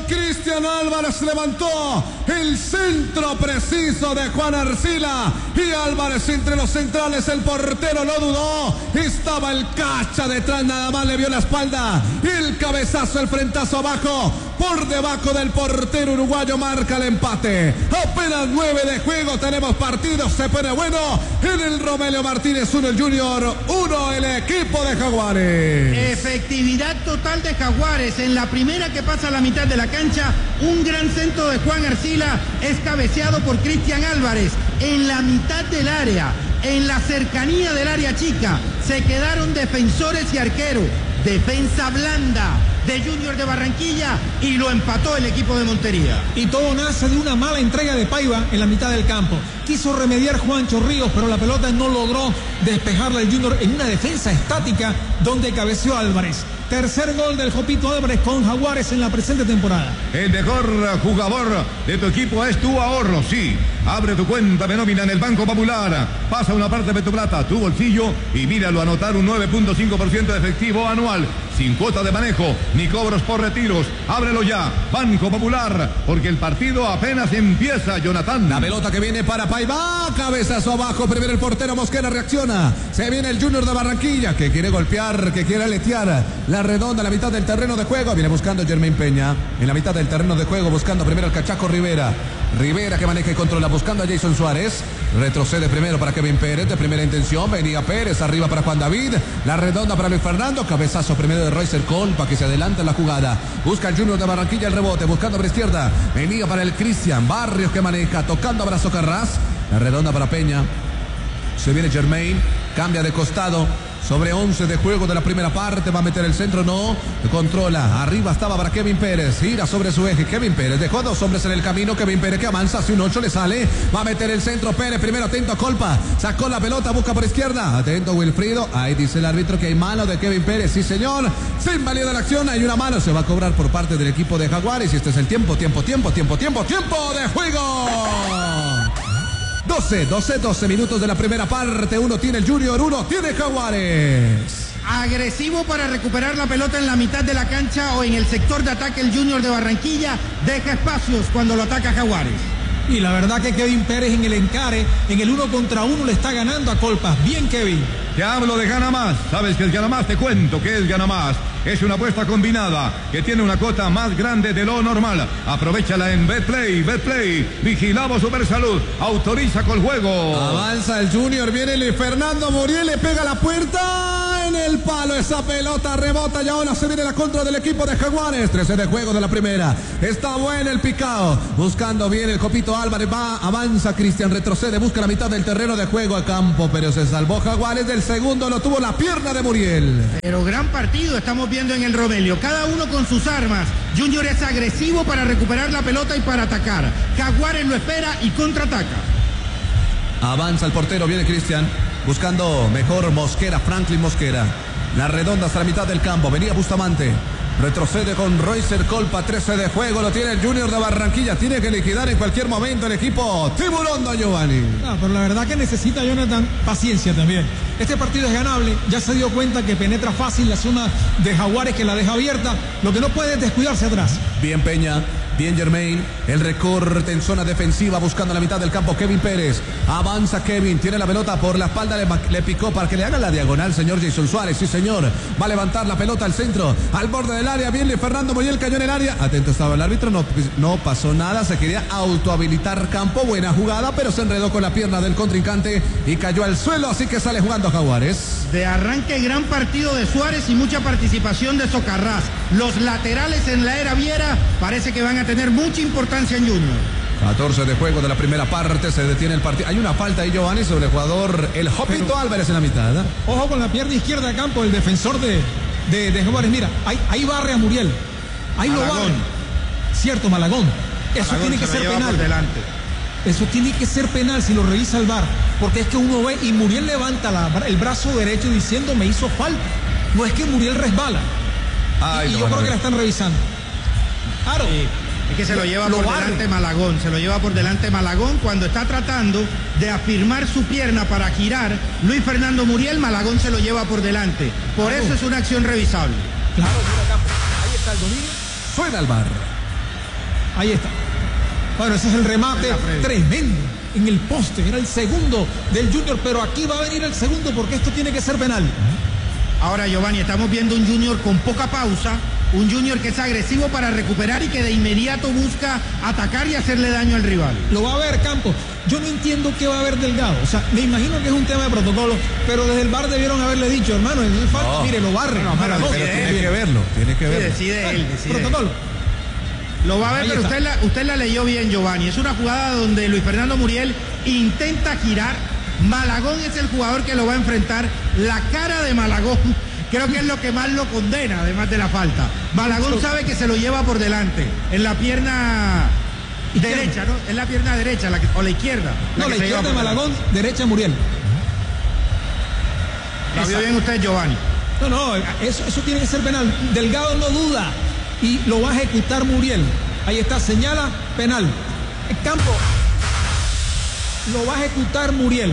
Cristian Álvarez levantó el centro preciso de Juan Arcila. Y Álvarez entre los centrales, el portero no dudó. Estaba el Cacha detrás, nada más le vio la espalda. El cabezazo, el frentazo abajo. Por debajo del portero uruguayo marca el empate. Apenas 9 de juego, tenemos partido, se pone bueno. En el Romelio Martínez 1 el Junior, 1 el equipo de Jaguares. Efectividad total de Jaguares. En la primera que pasa a la mitad de la cancha, un gran centro de Juan Arcila es cabeceado por Cristian Álvarez. En la mitad del área, en la cercanía del área chica, se quedaron defensores y arqueros. Defensa blanda de Junior de Barranquilla y lo empató el equipo de Montería. Y todo nace de una mala entrega de Paiva en la mitad del campo. Quiso remediar Juancho Ríos, pero la pelota no logró despejarla el Junior en una defensa estática donde cabeceó Álvarez. Tercer gol del Jopito Álvarez con Jaguares en la presente temporada. El mejor jugador de tu equipo es tu ahorro, sí. Abre tu cuenta de nómina en el Banco Popular. Pasa una parte de tu plata a tu bolsillo y míralo anotar un 9.5% de efectivo anual. Sin cuota de manejo ni cobros por retiros. Ábrelo ya, Banco Popular, porque el partido apenas empieza, Jonathan. La pelota que viene para Paiva, cabezazo abajo, primero el portero Mosquera reacciona. Se viene el Junior de Barranquilla, que quiere golpear, que quiere aletear. La redonda, la mitad del terreno de juego, viene buscando Germain Peña. En la mitad del terreno de juego, buscando primero el Cachaco Rivera. Rivera que maneja y controla, buscando a Jason Suárez. Retrocede primero para Kevin Pérez, de primera intención. Venía Pérez, arriba para Juan David. La redonda para Luis Fernando. Cabezazo primero de Roycer Colpa, que se adelanta en la jugada. Busca el Junior de Barranquilla el rebote, buscando por izquierda. Venía para el Cristian Barrios que maneja, tocando a Brazo Carras. La redonda para Peña. Se viene Germain, cambia de costado. Sobre 11 de juego de la primera parte, va a meter el centro, no, controla, arriba estaba para Kevin Pérez, gira sobre su eje, Kevin Pérez, dejó a 2 hombres en el camino, Kevin Pérez que avanza, hacia un 8 le sale, va a meter el centro, Pérez, primero atento a Colpa, sacó la pelota, busca por izquierda, atento Wilfrido, ahí dice el árbitro que hay mano de Kevin Pérez, sí señor, se invalida la acción, hay una mano, se va a cobrar por parte del equipo de Jaguares, y este es el tiempo de juego. 12 minutos de la primera parte. Uno tiene el Junior, uno tiene Jaguares. Agresivo para recuperar la pelota en la mitad de la cancha o en el sector de ataque el Junior de Barranquilla. Deja espacios cuando lo ataca Jaguares. Y la verdad que Kevin Pérez en el encare, en el 1 contra 1 le está ganando a Colpas. Bien, Kevin. Te hablo de Gana Más. ¿Sabes qué es Gana Más? Te cuento qué es Gana Más. Es una apuesta combinada que tiene una cuota más grande de lo normal. Aprovéchala en Betplay. Betplay. Vigilamos Supersalud. Autoriza con juego. Avanza el Junior. Viene Luis Fernando Muriel. Le pega la puerta. En el palo esa pelota rebota y ahora se viene la contra del equipo de Jaguares. 13 de juego de la primera. Está bueno el picao. Buscando bien el Copito Álvarez. Va, avanza Cristian. Retrocede. Busca la mitad del terreno de juego a campo. Pero se salvó Jaguares. Del segundo lo tuvo la pierna de Muriel. Pero gran partido estamos viendo en el Romelio. Cada uno con sus armas. Junior es agresivo para recuperar la pelota y para atacar. Jaguares lo espera y contraataca. Avanza el portero. Viene Cristian. Buscando mejor Mosquera, Franklin Mosquera. La redonda hasta la mitad del campo. Venía Bustamante. Retrocede con Roycer Colpa. 13 de juego. Lo tiene el Junior de Barranquilla. Tiene que liquidar en cualquier momento el equipo Tiburón, don Giovanni. Pero la verdad que necesita Jonathan paciencia también. Este partido es ganable. Ya se dio cuenta que penetra fácil la zona de Jaguares, que la deja abierta. Lo que no puede es descuidarse atrás. Bien Peña. Bien Germain, el recorte en zona defensiva buscando la mitad del campo Kevin Pérez, avanza Kevin, tiene la pelota por la espalda, le picó para que le haga la diagonal señor Jason Suárez, sí señor, va a levantar la pelota al centro, al borde del área, bien Fernando Muriel cayó en el área, atento estaba el árbitro, no pasó nada, se quería autohabilitar campo, buena jugada, pero se enredó con la pierna del contrincante y cayó al suelo, así que sale jugando Jaguares. De arranque gran partido de Suárez y mucha participación de Socarrás, los laterales en la era Viera parece que van a tener mucha importancia en Junior. 14 de juego de la primera parte, se detiene el partido. Hay una falta ahí, Giovanni, sobre el jugador, el Jopito Álvarez en la mitad. Ojo con la pierna izquierda de campo, el defensor de Jaguares. Mira, ahí barre a Muriel. Ahí Malagón. Lo barre. Cierto, Malagón. Eso Malagón tiene que ser penal. Eso tiene que ser penal si lo revisa el VAR. Porque es que uno ve y Muriel levanta el brazo derecho diciendo me hizo falta. No es que Muriel resbala. Y yo creo que la están revisando. Claro. Sí. Es que se lo lleva por delante Malagón, se lo lleva por delante Malagón cuando está tratando de afirmar su pierna para girar. Luis Fernando Muriel, Malagón se lo lleva por delante. Por eso es una acción revisable. Claro, mira acá, ahí está el dominio. Suena el VAR. Ahí está. Bueno, ese es el remate tremendo en el poste. Era el segundo del Junior, pero aquí va a venir el segundo porque esto tiene que ser penal. Ahora, Giovanni, estamos viendo un Junior con poca pausa, un Junior que es agresivo para recuperar y que de inmediato busca atacar y hacerle daño al rival. Lo va a ver Campos. Yo no entiendo qué va a ver Delgado. O sea, me imagino que es un tema de protocolo, pero desde el VAR debieron haberle dicho, hermano, es falta, mire, lo barre. Pero tiene que verlo, tiene que verlo. Decide él. Protocolo. Lo va a ver, pero usted la leyó bien, Giovanni. Es una jugada donde Luis Fernando Muriel intenta girar. Malagón es el jugador que lo va a enfrentar. La cara de Malagón creo que es lo que más lo condena, además de la falta. Malagón sabe que se lo lleva por delante, en la pierna derecha, ¿no? Es la pierna derecha o la izquierda. No, la izquierda de Malagón, derecha Muriel. ¿La vio bien usted, Giovanni? No, eso tiene que ser penal. Delgado no duda y lo va a ejecutar Muriel. Ahí está, señala, penal. El campo. Lo va a ejecutar Muriel.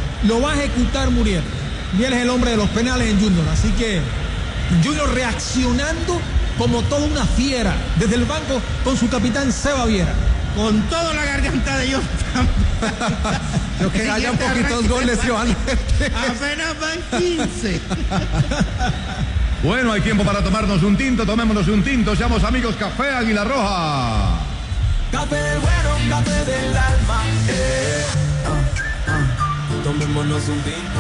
Muriel es el hombre de los penales en Junior. Así que Junior reaccionando como toda una fiera. Desde el banco con su capitán Seba Viera. Con toda la garganta de Jonathan. Lo que haya un poquitos goles, Joan. Apenas van 15. Bueno, hay tiempo para tomarnos un tinto. Tomémonos un tinto. Seamos amigos. Café Águila Roja. Café bueno, café del alma. Tomémonos un tinto.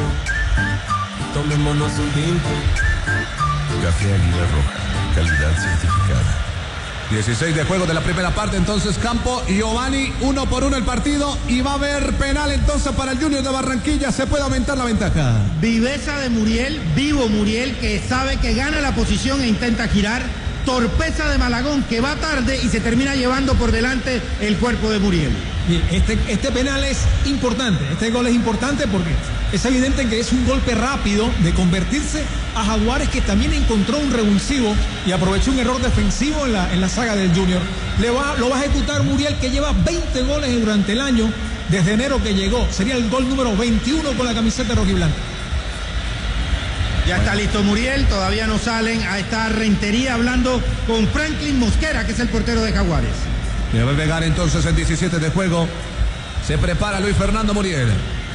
Café Águila Roja, calidad certificada. 16 de juego de la primera parte, entonces Campo y Giovanni, 1-1 el partido y va a haber penal entonces para el Junior de Barranquilla, se puede aumentar la ventaja. Viveza de Muriel, vivo Muriel, que sabe que gana la posición e intenta girar. Torpeza de Malagón, que va tarde y se termina llevando por delante el cuerpo de Muriel. Bien, este penal es importante, este gol es importante porque es evidente que es un golpe rápido de convertirse a Jaguares, que también encontró un revulsivo y aprovechó un error defensivo en la saga del Junior. Lo va a ejecutar Muriel, que lleva 20 goles durante el año, desde enero que llegó. Sería el gol número 21 con la camiseta rojiblanca. Ya está listo Muriel, todavía no salen a esta rentería hablando con Franklin Mosquera, que es el portero de Jaguares. Debe pegar entonces en 17 de juego. Se prepara Luis Fernando Muriel.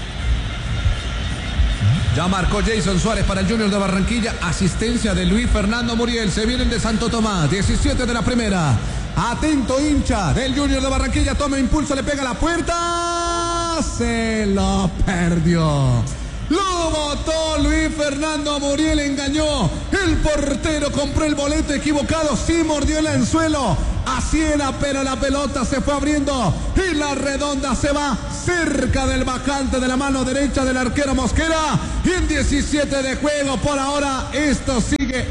Ya marcó Jason Suárez para el Junior de Barranquilla. Asistencia de Luis Fernando Muriel. Se vienen de Santo Tomás. 17 de la primera. Atento hincha del Junior de Barranquilla. Toma impulso, le pega a la puerta. Se lo perdió. Lo botó Luis Fernando Muriel, engañó. El portero compró el boleto equivocado. Sí mordió el anzuelo. Así era, pero la pelota se fue abriendo y la redonda se va cerca del bajante de la mano derecha del arquero Mosquera. Y en 17 de juego, por ahora, esto sigue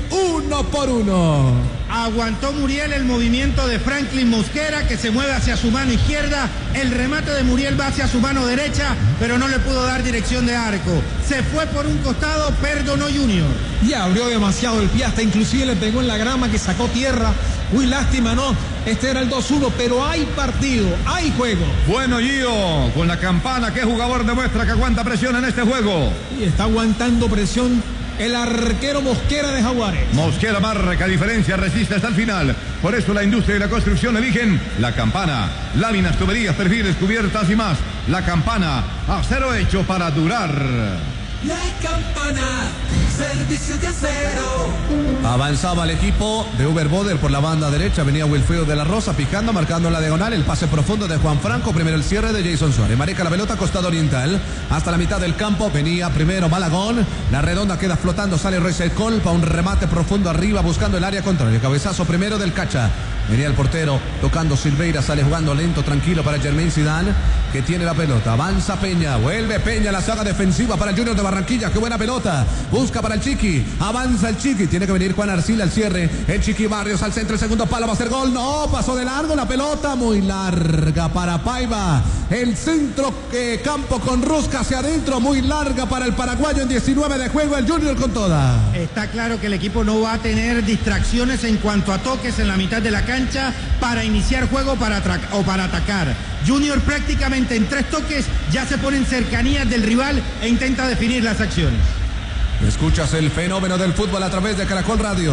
1-1. Aguantó Muriel el movimiento de Franklin Mosquera, que se mueve hacia su mano izquierda. El remate de Muriel va hacia su mano derecha, pero no le pudo dar dirección de arco. Se fue por un costado, perdonó Junior. Y abrió demasiado el pie, hasta inclusive le pegó en la grama que sacó tierra. Uy, lástima, no. Este era el 2-1, pero hay partido, hay juego. Bueno, Gio, con la campana, ¿qué jugador demuestra que aguanta presión en este juego? Y está aguantando presión el arquero Mosquera de Jaguares. Mosquera marca diferencia, resiste hasta el final. Por eso la industria y la construcción eligen la campana. Láminas, tuberías, perfiles, cubiertas y más. La campana, acero hecho para durar. La campana, servicio de acero. Avanzaba el equipo de Uber Boder por la banda derecha. Venía Wilfredo de la Rosa picando, marcando en la diagonal. El pase profundo de Juan Franco. Primero el cierre de Jason Suárez. Maneja la pelota costado oriental. Hasta la mitad del campo. Venía primero Malagón. La redonda queda flotando. Sale Royce Colpa. Un remate profundo arriba buscando el área contraria. Cabezazo primero del Cacha. Venía el portero tocando Silveira. Sale jugando lento, tranquilo para Jermaine Zidane, que tiene la pelota. Avanza Peña. Vuelve Peña. La saga defensiva para el Junior de Barranquilla. Qué buena pelota. Busca para el Chiqui. Avanza el Chiqui. Tiene que venir Juan Arcila al cierre. El Chiqui Barrios al centro. El segundo palo va a ser gol. No, pasó de largo la pelota. Muy larga para Paiva. El centro campo con Rusca hacia adentro. Muy larga para el paraguayo en 19 de juego. El Junior con toda. Está claro que el equipo no va a tener distracciones en cuanto a toques en la mitad de la cancha para iniciar juego o para atacar. Junior prácticamente en 3 toques ya se pone en cercanías del rival e intenta definir las acciones. Escuchas el fenómeno del fútbol a través de Caracol Radio.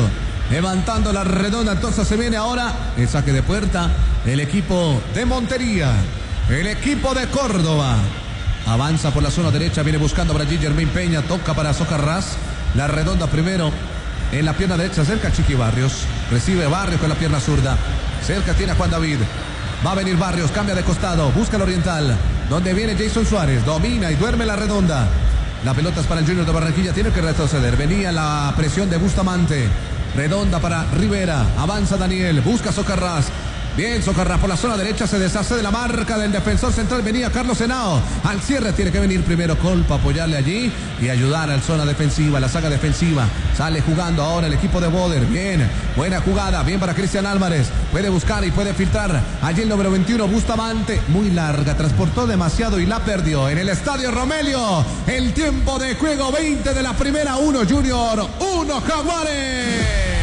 levantando la redonda. Entonces se viene ahora el saque de puerta. El equipo de Montería, el equipo de Córdoba. Avanza por la zona derecha, viene buscando para allí Germain Peña, toca para Socarrás. La redonda primero en la pierna derecha, cerca Chiqui Barrios. Recibe Barrios con la pierna zurda. Cerca tiene a Juan David. Va a venir Barrios, cambia de costado, busca el oriental. Donde viene Jason Suárez, domina y duerme la redonda. La pelota es para el Junior de Barranquilla, tiene que retroceder. Venía la presión de Bustamante. Redonda para Rivera, avanza Daniel, busca Socarrás. Bien, Socarrás por la zona derecha, se deshace de la marca del defensor central. Venía Carlos Henao. Al cierre tiene que venir primero Colpa, apoyarle allí y ayudar a la zona defensiva, la saga defensiva. Sale jugando ahora el equipo de Boder. Bien, buena jugada, bien para Cristian Álvarez. Puede buscar y puede filtrar. Allí el número 21, Bustamante. Muy larga, transportó demasiado y la perdió. En el estadio Romelio, el tiempo de juego 20 de la primera. 1 Junior, 1 Jaguares.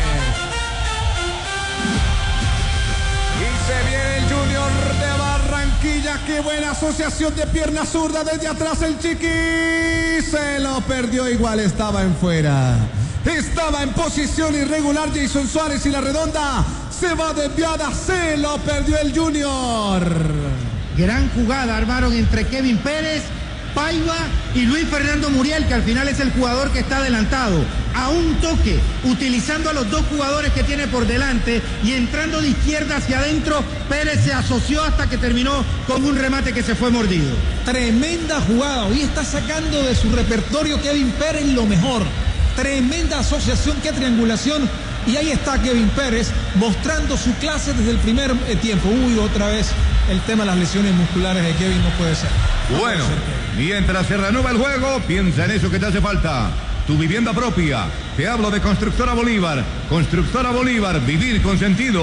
Se viene el Junior de Barranquilla. Qué buena asociación de pierna zurda desde atrás el Chiqui. Se lo perdió, igual estaba en fuera. Estaba en posición irregular Jason Suárez y la redonda se va desviada. Se lo perdió el Junior. Gran jugada armaron entre Kevin Pérez, Paiva y Luis Fernando Muriel, que al final es el jugador que está adelantado. A un toque, utilizando a los dos jugadores que tiene por delante y entrando de izquierda hacia adentro, Pérez se asoció hasta que terminó con un remate que se fue mordido. Tremenda jugada, hoy está sacando de su repertorio Kevin Pérez lo mejor. Tremenda asociación, qué triangulación. Y ahí está Kevin Pérez mostrando su clase desde el primer tiempo. Uy, otra vez el tema de las lesiones musculares de Kevin no puede ser. Bueno, mientras se renueva el juego, piensa en eso que te hace falta. Tu vivienda propia. Te hablo de Constructora Bolívar. Constructora Bolívar, vivir con sentido.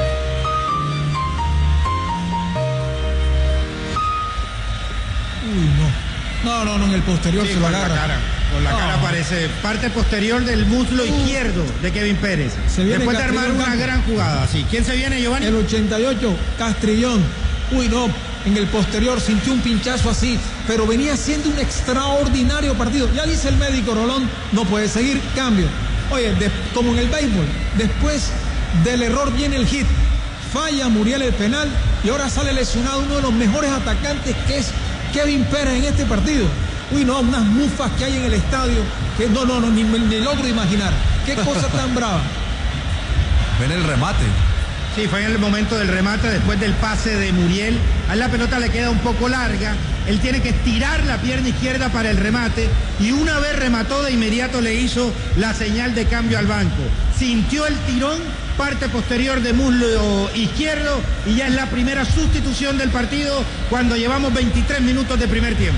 Uy, no, en el posterior Sí, se lo agarra. Con la cara aparece parte posterior del muslo izquierdo de Kevin Pérez. Después de armar una gran jugada. Sí. ¿Quién se viene, Giovanni? El 88, Castrillón. Uy, no, en el posterior sintió un pinchazo así, pero venía haciendo un extraordinario partido. Ya dice el médico Rolón, no puede seguir, cambio. Oye, como en el béisbol, después del error viene el hit. Falla Muriel el penal y ahora sale lesionado uno de los mejores atacantes, que es Kevin Pérez en este partido. Uy, no, unas mufas que hay en el estadio que ni logro imaginar. Qué cosa tan brava. Ven el remate. Sí, fue en el momento del remate, después del pase de Muriel. A la pelota le queda un poco larga. Él tiene que estirar la pierna izquierda para el remate. Y una vez remató, de inmediato le hizo la señal de cambio al banco. Sintió el tirón, parte posterior de muslo izquierdo. Y ya es la primera sustitución del partido cuando llevamos 23 minutos de primer tiempo.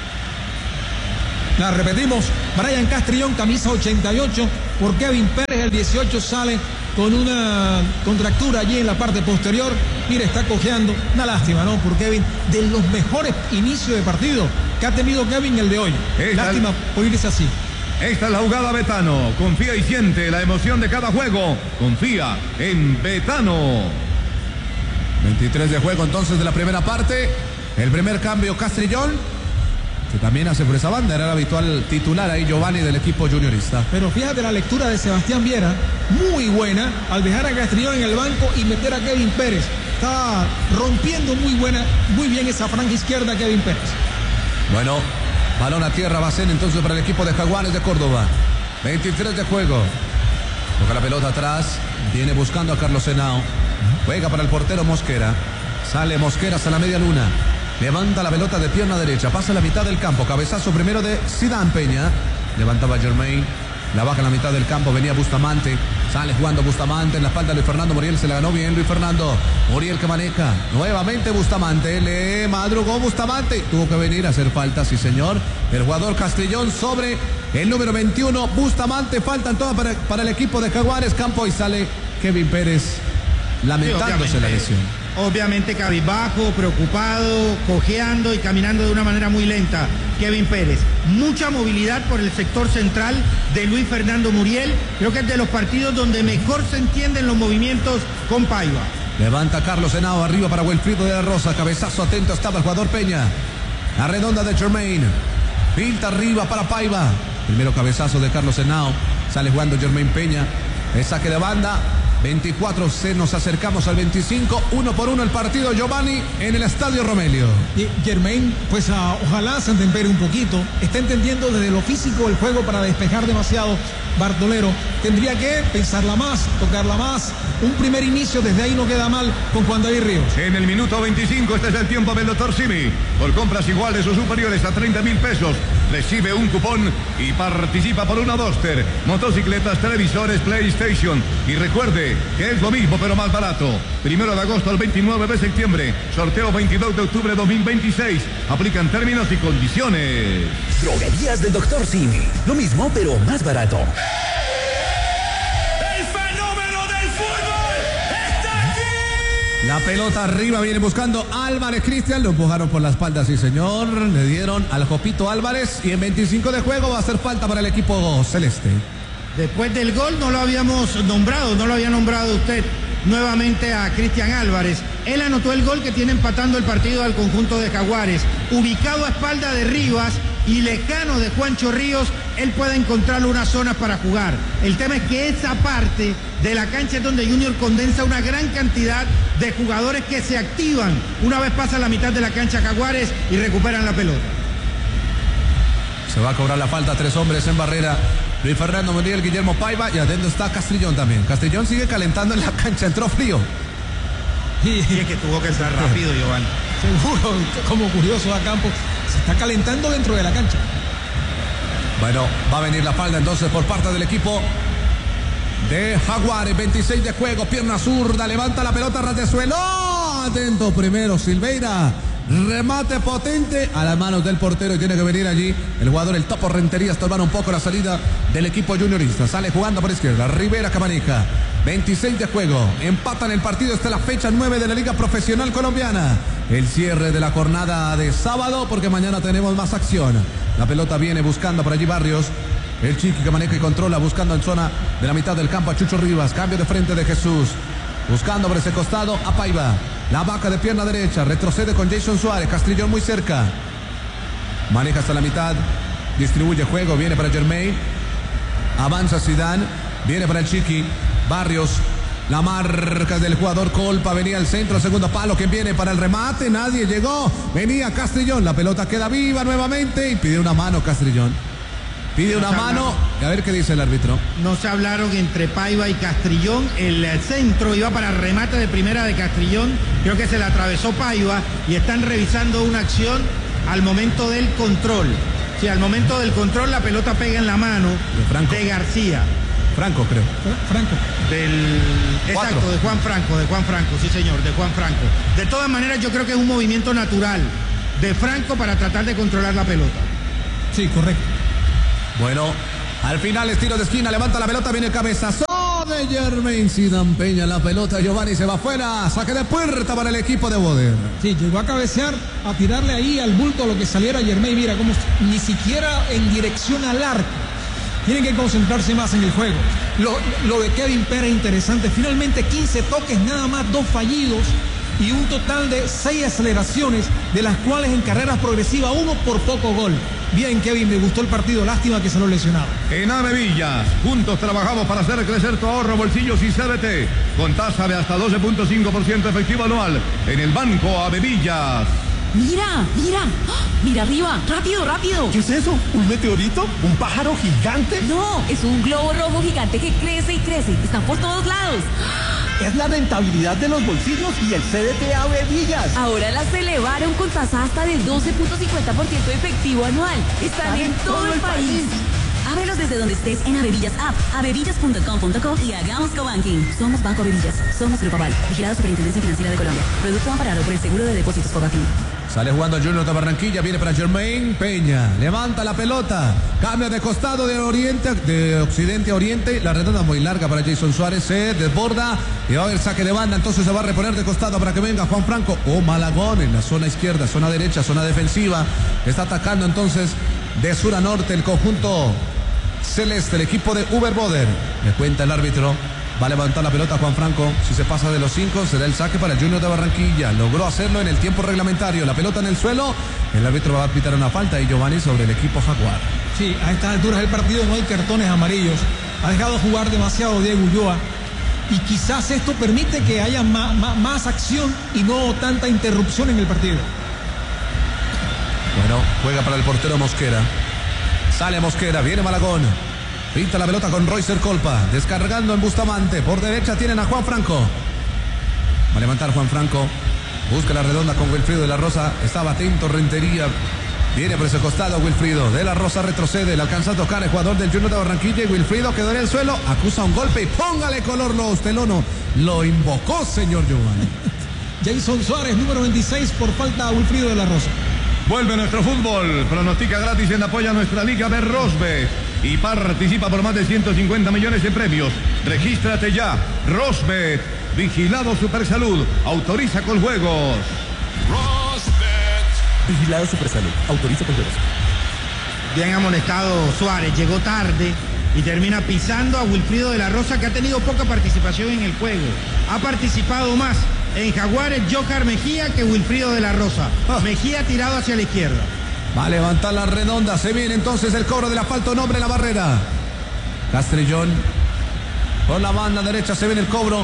La repetimos, Brian Castrillón, camisa 88, por Kevin Pérez, el 18 sale con una contractura allí en la parte posterior. Mire, está cojeando, una lástima, ¿no? Por Kevin, de los mejores inicios de partido que ha tenido Kevin el de hoy. Lástima por irse así. Esta es la jugada Betano. Confía y siente la emoción de cada juego. Confía en Betano. 23 de juego entonces de la primera parte. El primer cambio, Castrillón, que también hace por esa banda, era el habitual titular ahí, Giovanni, del equipo juniorista. Pero fíjate la lectura de Sebastián Viera, muy buena, al dejar a Castrillón en el banco y meter a Kevin Pérez. Está rompiendo muy bien esa franja izquierda Kevin Pérez. Bueno, balón a tierra, va a ser entonces para el equipo de Jaguares de Córdoba. 23 de juego. Toca la pelota atrás, viene buscando a Carlos Henao. Juega para el portero Mosquera. Sale Mosquera hasta la media luna. Levanta la pelota de pierna derecha, pasa a la mitad del campo, cabezazo primero de Zidane Peña, levantaba Germain, la baja en la mitad del campo, venía Bustamante, sale jugando Bustamante, en la espalda de Luis Fernando Muriel, se la ganó bien Luis Fernando, Muriel que maneja, nuevamente Bustamante, le madrugó Bustamante, tuvo que venir a hacer falta, sí señor, el jugador Castrillón sobre el número 21, Bustamante, faltan todas para el equipo de Jaguares, campo y sale Kevin Pérez, lamentándose la lesión. Obviamente cabizbajo, preocupado, cojeando y caminando de una manera muy lenta Kevin Pérez. Mucha movilidad por el sector central de Luis Fernando Muriel. Creo que es de los partidos donde mejor se entienden los movimientos con Paiva. Levanta Carlos Henao arriba para Wilfrido de la Rosa. Cabezazo atento estaba el jugador Peña. La redonda de Germain. Pinta arriba para Paiva. Primero cabezazo de Carlos Henao. Sale jugando Germain Peña. El saque de banda. 24, nos acercamos al 25, 1-1 el partido, Giovanni, en el Estadio Romelio. Y Germain, pues ojalá se atempere un poquito, está entendiendo desde lo físico el juego para despejar demasiado. Bartolero tendría que pensarla más, tocarla más. Un primer inicio desde ahí no queda mal con Juan David Ríos. En el minuto 25, este es el tiempo del Dr. Simi. Por compras iguales o superiores a 30.000 pesos, recibe un cupón y participa por una Duster, motocicletas, televisores, PlayStation. Y recuerde que es lo mismo pero más barato. 1 de agosto al 29 de septiembre, sorteo 22 de octubre de 2026. Aplican términos y condiciones. Droguerías del Dr. Simi. Lo mismo pero más barato. ¡El fenómeno del fútbol está aquí! La pelota arriba, viene buscando Álvarez. Cristian, lo empujaron por la espalda, sí señor. Le dieron al Jopito Álvarez y en 25 de juego va a hacer falta para el equipo celeste. Después del gol no lo habíamos nombrado, no lo había nombrado usted nuevamente a Cristian Álvarez. Él anotó el gol que tiene empatando el partido al conjunto de Jaguares. Ubicado a espalda de Rivas y lejano de Juancho Ríos, él puede encontrar unas zonas para jugar. El tema es que esa parte de la cancha es donde Junior condensa una gran cantidad de jugadores que se activan una vez pasa la mitad de la cancha Jaguares y recuperan la pelota. Se va a cobrar la falta, 3 hombres en barrera. Luis Fernando Mundial, Guillermo Paiva y adentro está Castrillón también. Castrillón sigue calentando en la cancha, entró frío. Y es que tuvo que entrar rápido, Giovanni. Seguro, como curioso a campo, se está calentando dentro de la cancha. Bueno, va a venir la falta entonces por parte del equipo de Jaguares. 26 de juego, pierna zurda, levanta la pelota, ras de suelo. Atento primero Silveira. Remate potente a las manos del portero y tiene que venir allí el jugador, el Topo Rentería, estorbar un poco la salida del equipo juniorista. Sale jugando por izquierda, Rivera Camanica. 26 de juego, empatan el partido, esta es la fecha 9 de la Liga Profesional Colombiana. El cierre de la jornada de sábado porque mañana tenemos más acción. La pelota viene buscando por allí Barrios. El Chiqui que maneja y controla, buscando en zona de la mitad del campo a Chucho Rivas. Cambio de frente de Jesús. Buscando por ese costado a Paiva. La vaca de pierna derecha. Retrocede con Jason Suárez. Castrillón muy cerca. Maneja hasta la mitad. Distribuye juego. Viene para Germain. Avanza Zidane. Viene para el Chiqui. Barrios. La marca del jugador Colpa. Venía al centro. Segundo palo. ¿Quién viene para el remate? Nadie llegó. Venía Castrillón. La pelota queda viva nuevamente. Y pide una mano Castrillón. Pide una mano, a ver qué dice el árbitro. No se hablaron entre Paiva y Castrillón. El centro iba para remate de primera de Castrillón. Creo que se le atravesó Paiva y están revisando una acción al momento del control. Sí, al momento del control la pelota pega en la mano de García. Franco, creo. Franco. Exacto, de Juan Franco, sí señor, de Juan Franco. De todas maneras yo creo que es un movimiento natural de Franco para tratar de controlar la pelota. Sí, correcto. Bueno, al final es tiro de esquina, levanta la pelota, viene el cabezazo de Germain Zidane Peña, la pelota, Giovanni se va afuera, saque de puerta para el equipo de Boder. Sí, llegó a cabecear, a tirarle ahí al bulto lo que saliera Germain, mira, como ni siquiera en dirección al arco. Tienen que concentrarse más en el juego. Lo de Kevin Pérez es interesante, finalmente 15 toques, nada más 2 fallidos y un total de 6 aceleraciones, de las cuales en carreras progresivas 1 por poco gol. Bien, Kevin, me gustó el partido, lástima que se lo lesionado. En Ave Villas, juntos trabajamos para hacer crecer tu ahorro, bolsillos y CBT, con tasa de hasta 12.5% efectivo anual, en el Banco Ave Villas. Mira, mira, mira arriba, rápido, rápido. ¿Qué es eso? ¿Un meteorito? ¿Un pájaro gigante? No, es un globo rojo gigante que crece y crece, están por todos lados. Es la rentabilidad de los bolsillos y el CDT Ave Villas. Ahora las elevaron con tasa hasta del 12.50% efectivo anual. Están en todo el país. Ábrelos desde donde estés en Avevillas App, avevillas.com.co y hagamos cobanking. Somos Banco Avevillas, somos Grupo Aval, vigilado Superintendencia Financiera de Colombia. Producto amparado por el Seguro de Depósitos Cobanking. Sale jugando el Junior de Barranquilla, viene para Germain Peña, levanta la pelota, cambia de costado de occidente a oriente, la redonda muy larga para Jason Suárez, se desborda y va a haber saque de banda, entonces se va a reponer de costado para que venga Juan Franco o Malagón en la zona izquierda, zona derecha, zona defensiva, está atacando entonces de sur a norte el conjunto celeste, el equipo de Uber Boder. Me cuenta el árbitro. Va a levantar la pelota Juan Franco. Si se pasa de los 5, será el saque para el Junior de Barranquilla. Logró hacerlo en el tiempo reglamentario. La pelota en el suelo. El árbitro va a pitar una falta y Giovanni sobre el equipo Jaguar. Sí, a estas alturas del partido no hay cartones amarillos. Ha dejado jugar demasiado Diego Ulloa. Y quizás esto permite que haya más acción y no tanta interrupción en el partido. Bueno, juega para el portero Mosquera. Sale Mosquera, viene Malagón. Pinta la pelota con Roycer Colpa. Descargando en Bustamante. Por derecha tienen a Juan Franco. Va a levantar Juan Franco. Busca la redonda con Wilfrido de la Rosa. Estaba atento Rentería. Viene por ese costado Wilfrido de la Rosa, retrocede, le alcanza a tocar el jugador del Junior de Barranquilla y Wilfrido quedó en el suelo, acusa un golpe y póngale color los telono. Lo invocó, señor Giovanni. Jason Suárez, número 26, por falta a Wilfrido de la Rosa. Vuelve nuestro fútbol, pronostica gratis en apoyo a nuestra liga de Rosbet y participa por más de 150 millones en premios. Regístrate ya, Rosbet, vigilado Supersalud, autoriza con juegos. Vigilado Supersalud. Autoriza con juegos. Bien amonestado Suárez. Llegó tarde y termina pisando a Wilfrido de la Rosa, que ha tenido poca participación en el juego. Ha participado más en Jaguares Jocar Mejía que Wilfrido de la Rosa. Mejía tirado hacia la izquierda. Va a levantar la redonda. Se viene entonces el cobro de la falta. Un hombre en la barrera. Castrillón. Por la banda derecha se viene el cobro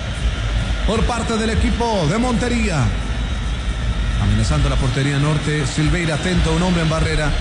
por parte del equipo de Montería. Amenazando la portería norte. Silveira atento, un hombre en barrera.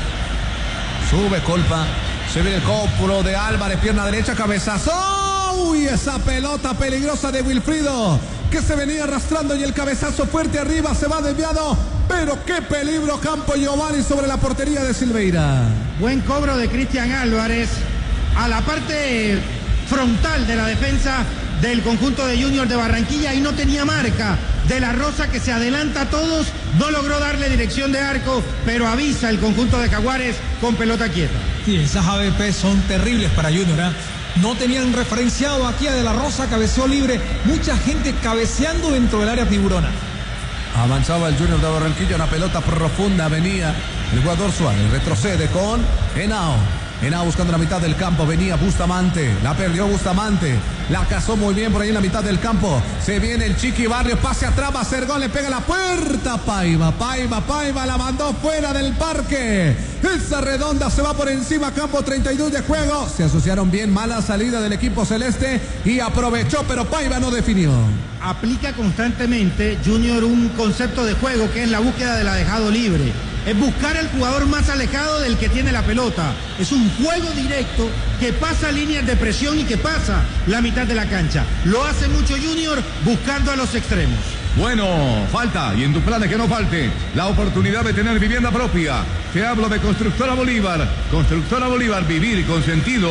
Sube Colpa. Se viene el cobro de Álvarez, pierna derecha, cabezazo. Uy, esa pelota peligrosa de Wilfrido, que se venía arrastrando, y el cabezazo fuerte arriba, se va desviado. Pero qué peligro Campo Giovanni sobre la portería de Silveira. Buen cobro de Cristian Álvarez a la parte frontal de la defensa del conjunto de Junior de Barranquilla, y no tenía marca. De la Rosa, que se adelanta a todos, no logró darle dirección de arco, pero avisa el conjunto de Jaguares con pelota quieta. Sí, esas ABP son terribles para Junior, ¿eh? No tenían referenciado aquí a De la Rosa, cabeceó libre, mucha gente cabeceando dentro del área tiburona. Avanzaba el Junior de Barranquilla, una pelota profunda, venía el jugador Suárez, retrocede con Henao. Henao buscando la mitad del campo, venía Bustamante, la perdió Bustamante, la cazó muy bien por ahí en la mitad del campo. Se viene el Chiqui Barrios, pase atrás, va a hacer gol, le pega la puerta. Paiva, la mandó fuera del parque. Esa redonda se va por encima, campo 32 de juego. Se asociaron bien, mala salida del equipo celeste y aprovechó, pero Paiva no definió. Aplica constantemente Junior un concepto de juego que es la búsqueda de la dejado libre. Es buscar al jugador más alejado del que tiene la pelota. Es un juego directo que pasa líneas de presión y que pasa la mitad de la cancha. Lo hace mucho Junior buscando a los extremos. Bueno, falta, y en tus planes que no falte la oportunidad de tener vivienda propia. Te hablo de Constructora Bolívar. Constructora Bolívar, vivir con sentido.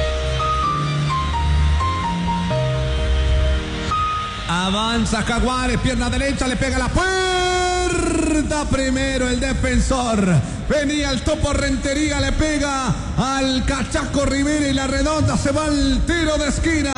Avanza Jaguares, pierna derecha, le pega la puerta. Primero el defensor. Venía el Topo Rentería, le pega al Cachaco Rivera y la redonda se va al tiro de esquina.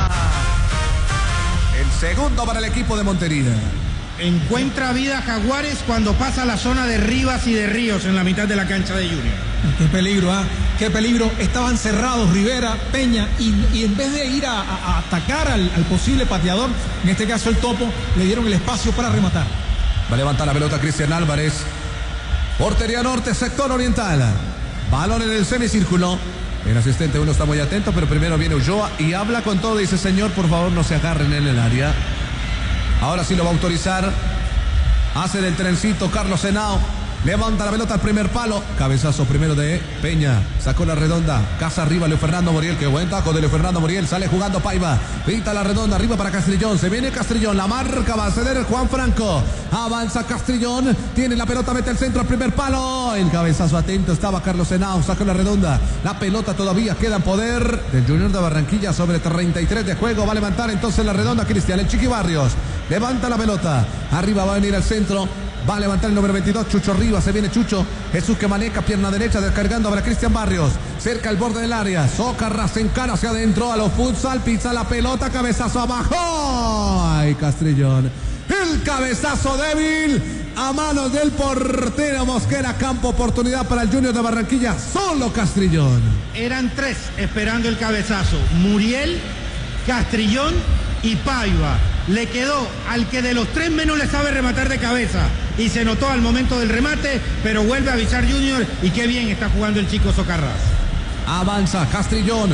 El segundo para el equipo de Montería. Encuentra vida Jaguares cuando pasa la zona de Rivas y de Ríos en la mitad de la cancha de Junior. Qué peligro, ¿ah? Qué peligro. Estaban cerrados Rivera, Peña, y en vez de ir a atacar al posible pateador, en este caso el Topo, le dieron el espacio para rematar. Va a levantar la pelota Cristian Álvarez. Portería norte, sector oriental. Balón en el semicírculo. El asistente uno está muy atento, pero primero viene Ulloa y habla con todo. Dice, señor, por favor no se agarren en el área. Ahora sí lo va a autorizar. Hace del trencito Carlos Henao. Levanta la pelota al primer palo. Cabezazo primero de Peña. Sacó la redonda. Casa arriba Leo Fernando Muriel. Qué buen taco de Leo Fernando Muriel. Sale jugando Paiva. Pinta la redonda arriba para Castrillón. Se viene Castrillón. La marca va a ceder Juan Franco. Avanza Castrillón. Tiene la pelota. Mete el centro al primer palo. El cabezazo atento estaba Carlos Henao. Sacó la redonda. La pelota todavía queda en poder del Junior de Barranquilla sobre 33 de juego. Va a levantar entonces la redonda Cristian. El Chiqui Barrios. Levanta la pelota. Arriba va a venir al centro. Va a levantar el número 22, Chucho Rivas, se viene Chucho, Jesús que maneja, pierna derecha, descargando para Cristian Barrios, cerca al borde del área, Zócarra se encara hacia adentro, a lo futsal, pisa la pelota, cabezazo abajo, ay Castrillón, el cabezazo débil, a manos del portero Mosquera, campo, oportunidad para el Junior de Barranquilla, solo Castrillón. Eran tres esperando el cabezazo, Muriel, Castrillón y Paiva. Le quedó al que de los tres menos le sabe rematar de cabeza y se notó al momento del remate, pero vuelve a avisar Junior y qué bien está jugando el chico Socarrás. Avanza Castrillón,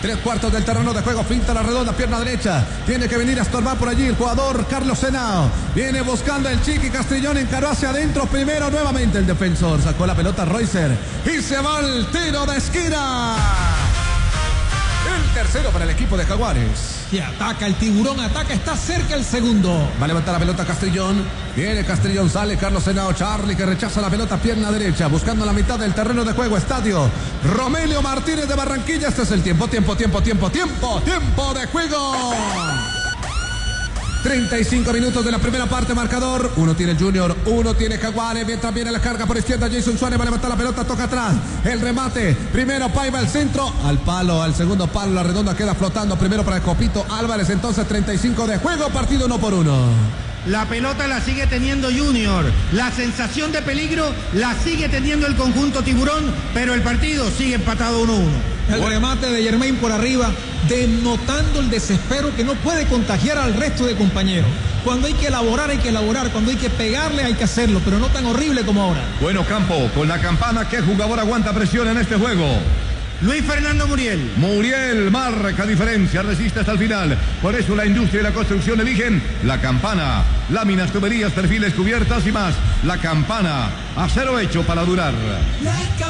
3/4 del terreno de juego, finta la redonda, pierna derecha. Tiene que venir a estorbar por allí el jugador Carlos Henao. Viene buscando el Chiqui Castrillón, encaró hacia adentro. Primero nuevamente el defensor. Sacó la pelota Reuser y se va el tiro de esquina. El tercero para el equipo de Jaguares. Que ataca el tiburón, ataca, está cerca el segundo. Va a levantar la pelota Castrillón. Viene Castrillón, sale Carlos Henao. Charlie que rechaza la pelota, pierna derecha. Buscando la mitad del terreno de juego. Estadio Romelio Martínez de Barranquilla. Este es el tiempo de juego. 35 minutos de la primera parte, marcador. Uno tiene Junior, uno tiene Jaguares. Mientras viene la carga por izquierda, Jason Suárez va a levantar la pelota, toca atrás. El remate, primero Paiva al centro, al palo, al segundo palo, la redonda queda flotando. Primero para el Copito Álvarez, entonces 35 de juego, partido 1-1. La pelota la sigue teniendo Junior. La sensación de peligro la sigue teniendo el conjunto tiburón, pero el partido sigue empatado 1-1. El remate de Germain por arriba, denotando el desespero que no puede contagiar al resto de compañeros. Cuando hay que elaborar, cuando hay que pegarle, hay que hacerlo, pero no tan horrible como ahora. Bueno, Campo, con la campana, ¿qué jugador aguanta presión en este juego? Luis Fernando Muriel. Muriel marca diferencia, resiste hasta el final. Por eso la industria y la construcción eligen la campana. Láminas, tuberías, perfiles, cubiertas y más. La campana, acero hecho para durar.